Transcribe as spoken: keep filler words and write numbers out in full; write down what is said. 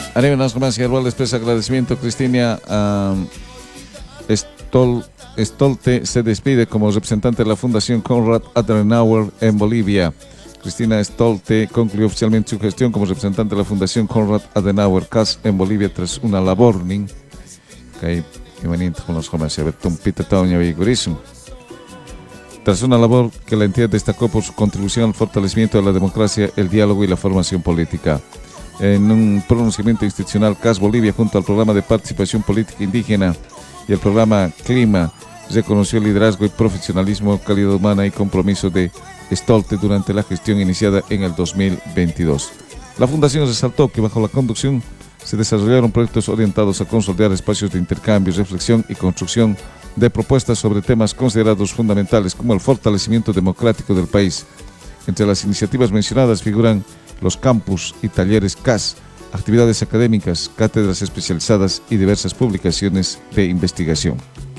A nivel nacional y verbal expresa agradecimiento Cristina um, Stol, Stolte se despide como representante de la Fundación Konrad Adenauer en Bolivia. Cristina Stolte concluyó oficialmente su gestión como representante de la Fundación Konrad Adenauer C A S en Bolivia tras una labor que con los jóvenes tras una labor que la entidad destacó por su contribución al fortalecimiento de la democracia, el diálogo y la formación política. En un pronunciamiento institucional, C A S Bolivia, junto al programa de participación política indígena y el programa Clima, reconoció el liderazgo y profesionalismo, calidad humana y compromiso de Stolte durante la gestión iniciada en el dos mil veintidós. La Fundación resaltó que bajo la conducción se desarrollaron proyectos orientados a consolidar espacios de intercambio, reflexión y construcción de propuestas sobre temas considerados fundamentales como el fortalecimiento democrático del país. Entre las iniciativas mencionadas figuran los campus y talleres C A S, actividades académicas, cátedras especializadas y diversas publicaciones de investigación.